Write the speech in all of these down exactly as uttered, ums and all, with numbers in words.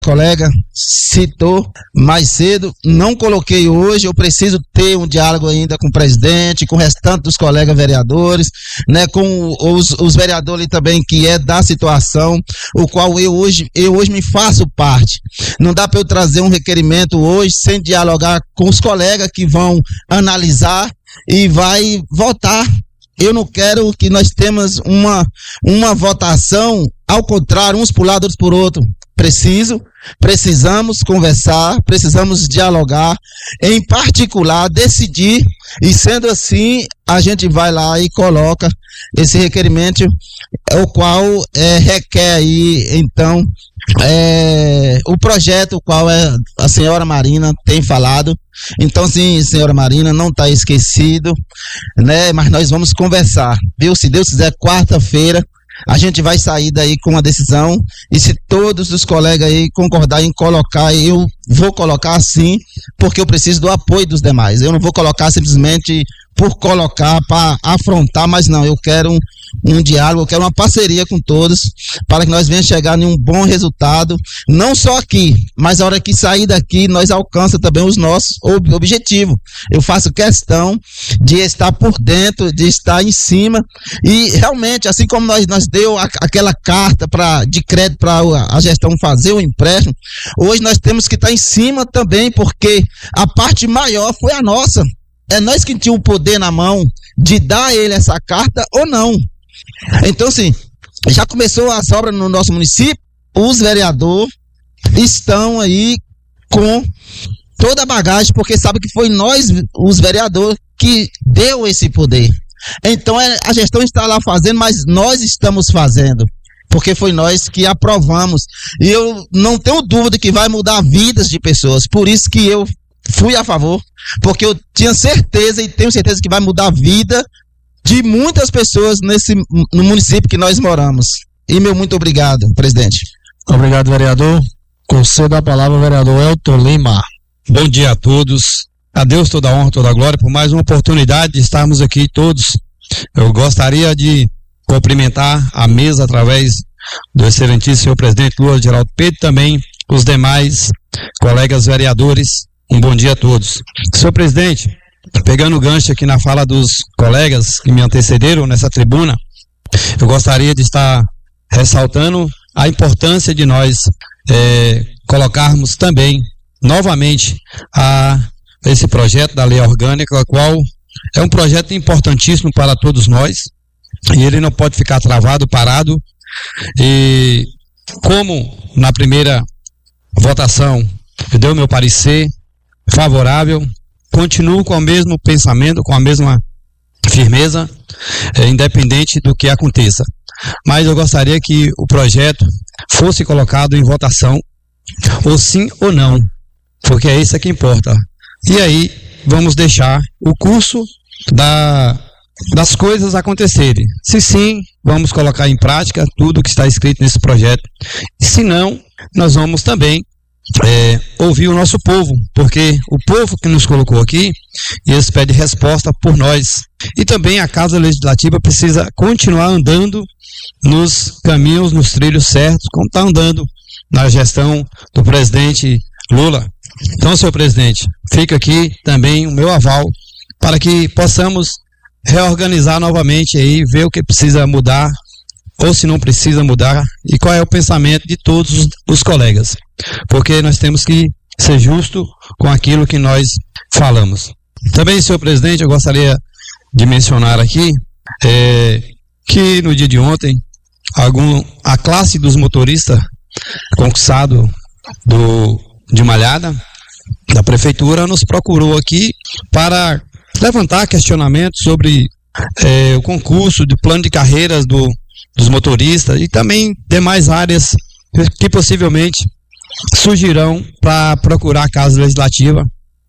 colega citou mais cedo, não coloquei hoje, eu preciso ter um diálogo ainda com o presidente, com o restante dos colegas vereadores, né, com os, os vereadores também que é da situação, o qual eu hoje, eu hoje me faço parte. Não dá para eu trazer um requerimento hoje sem dialogar com os colegas que vão analisar e vai votar. Eu não quero que nós temos uma, uma votação, ao contrário, uns por lado, outros por outro. Preciso, precisamos conversar, precisamos dialogar, em particular, decidir, e sendo assim, a gente vai lá e coloca esse requerimento, o qual é, requer aí, então, é, o projeto, o qual é, a senhora Marina tem falado. Então, sim, senhora Marina, não está esquecido, né? Mas nós vamos conversar, viu? Se Deus quiser, quarta-feira, a gente vai sair daí com uma decisão, e se todos os colegas aí concordarem em colocar, eu vou colocar sim, porque eu preciso do apoio dos demais. Eu não vou colocar simplesmente por colocar, para afrontar, mas não, eu quero um, um diálogo, eu quero uma parceria com todos, para que nós venhamos chegar em um bom resultado, não só aqui, mas a hora que sair daqui, nós alcançamos também os nossos ob- objetivos. Eu faço questão de estar por dentro, de estar em cima, e realmente, assim como nós, nós deu a, aquela carta pra, de crédito para a gestão fazer o empréstimo, hoje nós temos que estar em cima também, porque a parte maior foi a nossa. É nós que tínhamos o poder na mão de dar a ele essa carta ou não. Então, assim, já começou as obras no nosso município, os vereadores estão aí com toda a bagagem, porque sabe que foi nós, os vereadores, que deu esse poder. Então, a gestão está lá fazendo, mas nós estamos fazendo, porque foi nós que aprovamos. E eu não tenho dúvida que vai mudar vidas de pessoas, por isso que eu fui a favor, porque eu tinha certeza e tenho certeza que vai mudar a vida de muitas pessoas nesse, no município que nós moramos. E meu muito obrigado, presidente. Obrigado, vereador. Concedo a palavra ao vereador Elton Lima. Bom dia a todos. A Deus toda a honra, toda a glória, por mais uma oportunidade de estarmos aqui todos. Eu gostaria de cumprimentar a mesa através do excelentíssimo senhor presidente Lula Geraldo Pedro, também os demais colegas vereadores. Um bom dia a todos. Senhor presidente, pegando o gancho aqui na fala dos colegas que me antecederam nessa tribuna, eu gostaria de estar ressaltando a importância de nós é, colocarmos também, novamente, a, esse projeto da lei orgânica, a qual é um projeto importantíssimo para todos nós, e ele não pode ficar travado, parado, e como na primeira votação eu dei o meu parecer favorável, continuo com o mesmo pensamento, com a mesma firmeza, é, independente do que aconteça. Mas eu gostaria que o projeto fosse colocado em votação, ou sim ou não, porque é isso que importa. E aí vamos deixar o curso da, das coisas acontecerem. Se sim, vamos colocar em prática tudo que está escrito nesse projeto. E se não, nós vamos também É, ouvir o nosso povo, porque o povo que nos colocou aqui, eles pedem resposta por nós. E também a Casa Legislativa precisa continuar andando nos caminhos, nos trilhos certos, como está andando na gestão do presidente Lula. Então, senhor presidente, fica aqui também o meu aval para que possamos reorganizar novamente aí, ver o que precisa mudar, ou se não precisa mudar, e qual é o pensamento de todos os, os colegas. Porque nós temos que ser justo com aquilo que nós falamos. Também, senhor presidente, eu gostaria de mencionar aqui é, que no dia de ontem, algum, a classe dos motoristas concursado do, de Malhada, da prefeitura, nos procurou aqui para levantar questionamentos sobre é, o concurso, do plano de carreiras do dos motoristas e também demais áreas que possivelmente surgirão para procurar a Casa Legislativa.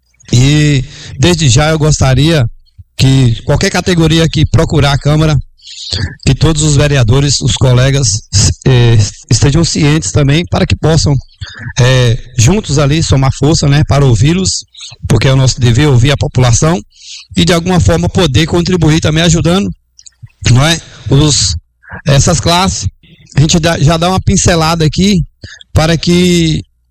E desde já eu gostaria que qualquer categoria que procurar a Câmara, que todos os vereadores, os colegas eh, estejam cientes também, para que possam eh, juntos ali somar força, né, para ouvi-los, porque é o nosso dever ouvir a população e de alguma forma poder contribuir também ajudando, não é, os essas classes. A gente dá, já dá uma pincelada aqui para que